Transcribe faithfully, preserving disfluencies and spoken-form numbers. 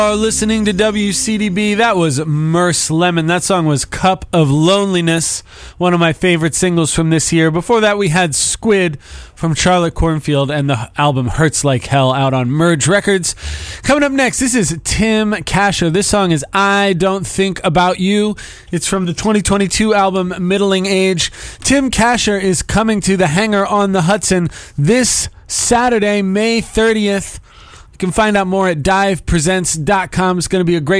Are listening to W C D B. That was Merce Lemon. That song was Cup of Loneliness, one of my favorite singles from this year. Before that, we had Squid from Charlotte Cornfield and the album Hurts Like Hell out on Merge Records. Coming up next, this is Tim Kasher. This song is I Don't Think About You. It's from the twenty twenty-two album Middling Age. Tim Kasher is coming to the Hangar on the Hudson this Saturday, May thirtieth. You can find out more at dive presents dot com. It's going to be a great